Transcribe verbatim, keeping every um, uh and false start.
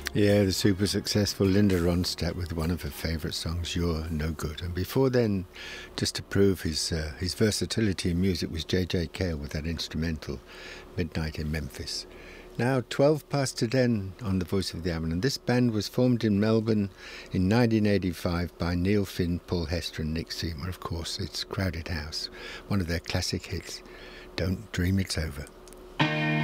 Yeah, the super successful Linda Ronstadt with one of her favourite songs, You're No Good. And before then, just to prove his uh, his versatility in music, was J J Cale with that instrumental, Midnight in Memphis. Now, twelve past ten on The Voice of the Amazon. This band was formed in Melbourne in nineteen eighty-five by Neil Finn, Paul Hester and Nick Seymour. Of course, it's Crowded House, one of their classic hits, Don't Dream It's Over.